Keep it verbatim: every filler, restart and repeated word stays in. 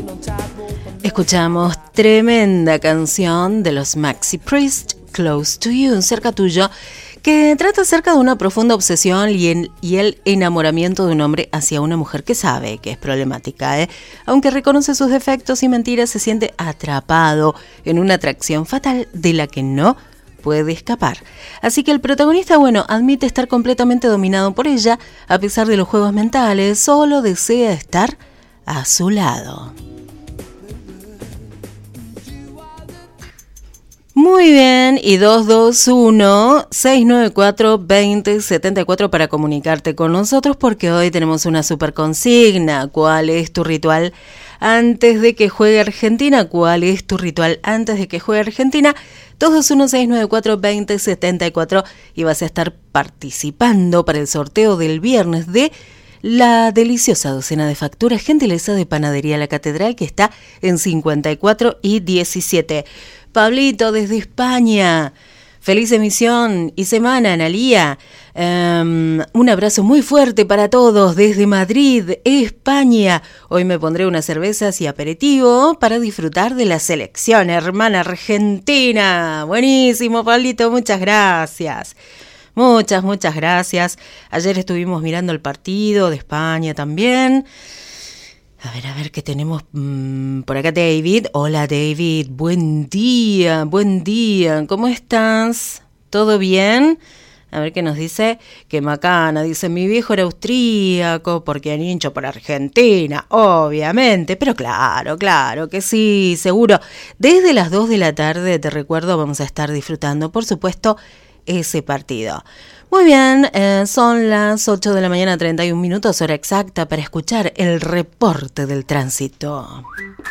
Escuchamos tremenda canción de los Maxi Priest, Close to You, cerca tuyo, que trata acerca de una profunda obsesión y el, y el enamoramiento de un hombre hacia una mujer que sabe que es problemática, ¿eh? Aunque reconoce sus defectos y mentiras, se siente atrapado en una atracción fatal de la que no puede escapar. Así que el protagonista, bueno, admite estar completamente dominado por ella, a pesar de los juegos mentales, solo desea estar a su lado. Muy bien, y dos dos uno, seis nueve cuatro, dos cero siete cuatro para comunicarte con nosotros, porque hoy tenemos una super consigna. ¿Cuál es tu ritual antes de que juegue Argentina? ¿Cuál es tu ritual antes de que juegue Argentina? dos dos uno, seis nueve cuatro, dos cero siete cuatro y vas a estar participando para el sorteo del viernes de la deliciosa docena de facturas gentileza de Panadería La Catedral, que está en cincuenta y cuatro y diecisiete. Pablito, desde España, feliz emisión y semana, Analía. Um, un abrazo muy fuerte para todos desde Madrid, España. Hoy me pondré unas cervezas y aperitivo para disfrutar de la selección hermana argentina. Buenísimo, Pablito, muchas gracias. Muchas, muchas gracias. Ayer estuvimos mirando el partido de España también. A ver, a ver, ¿qué tenemos mmm, por acá? David. Hola, David. Buen día, buen día. ¿Cómo estás? ¿Todo bien? A ver qué nos dice. Qué macana. Dice, mi viejo era austríaco porque han hincho por Argentina, obviamente. Pero claro, claro que sí, seguro. Desde las dos de la tarde, te recuerdo, vamos a estar disfrutando, por supuesto, ese partido. Muy bien, eh, son las ocho de la mañana, treinta y un minutos, hora exacta para escuchar el reporte del tránsito.